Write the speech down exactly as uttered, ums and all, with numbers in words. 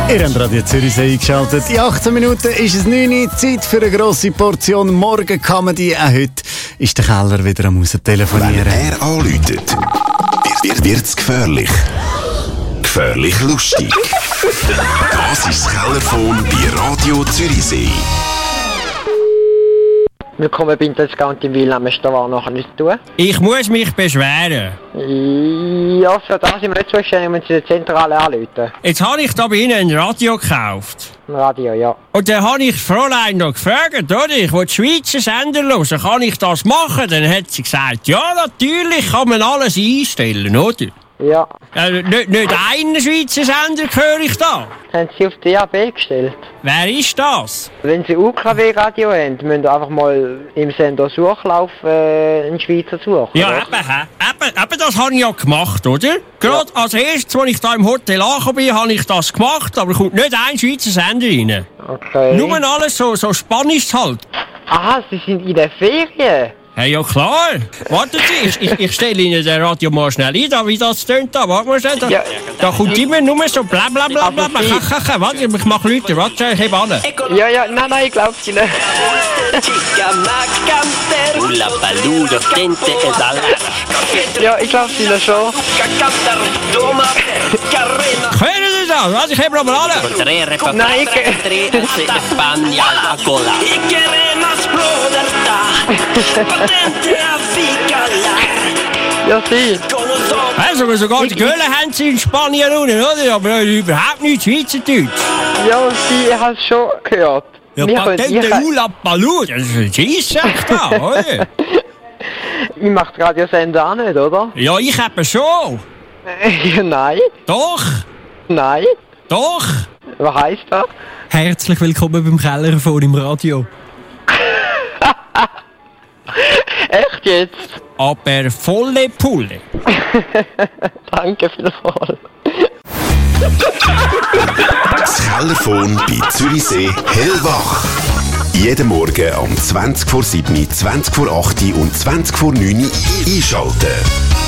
Ihr habt Radio Zürichsee eingeschaltet. In achtzehn Minuten ist es neun Uhr. Zeit für eine grosse Portion Morgen-Comedy. Auch heute ist der Keller wieder am Raustelefonieren. Wenn er anläutet, wird es gefährlich. Gefährlich lustig. Das ist das Kellerphone bei Radio Zürichsee. Willkommen bei der Discount in Wilhelm. Da war noch nichts zu tun. Ich muss mich beschweren. Ja, für das sind wir nicht zuständig, wenn Sie die Zentrale anrufen. Jetzt habe ich da bei Ihnen ein Radio gekauft. Ein Radio, ja. Und dann habe ich das Fräulein noch gefragt, oder? Ich will die Schweizer Sender hören. Kann ich das machen? Dann hat sie gesagt, ja, natürlich kann man alles einstellen, oder? Ja. Äh, nicht, nicht einen Schweizer Sender höre ich da. Haben Sie auf D A B gestellt? Wer ist das? Wenn Sie U K W-Radio haben, müssen Sie einfach mal im Sender Suchlauf äh, einen Schweizer suchen. Ja, oder? eben, eben, eben, das habe ich ja gemacht, oder? Gerade ja. Als erstes, als ich da im Hotel angekommen bin, habe ich das gemacht, aber kommt nicht ein Schweizer Sender rein. Okay. Nur alles so, so Spanisch halt. Aha, Sie sind in der Ferien? Hey, ja klar. Warten Sie, ich, ich, ich stelle Ihnen den Radio mal schnell ein, da, wie das tönt da. Warten wir schnell. Da, Ja. da kommt immer nur so bla bla bla bla bla. Aber Sie- Warte, ich mache Leute, warte, ich heb an. Ja, ja, nein, nein, ich glaub's Ihnen. Una paludo, tente e dalla. Ja, ich glaub's Ihnen schon. Hören Sie das? Warte, ich heb noch mal an. Tre repa Nein, ich... tre se Spagna a cola. Ja, Sie. Also, sogar die Göhlen haben sie in Spanien unten, oder? Aber äh, überhaupt nicht Schweizerdeutsch. Ja, Sie, ich hab's schon gehört. Ja, Wir können- Patente ich- Ula Palu, das ist ein Scheisssack da, oder? Ich mach die Radiosender auch nicht, oder? Ja, ich eben schon. Ja, nein, Doch, nein. doch. Was heisst das? Herzlich willkommen beim Kellerphone im Radio. Echt jetzt? Aber volle Pulle. Danke vielmals. Das Kellerphone bei Zürichsee hellwach. Jeden Morgen um zwanzig vor sieben, zwanzig vor acht und zwanzig vor neun einschalten.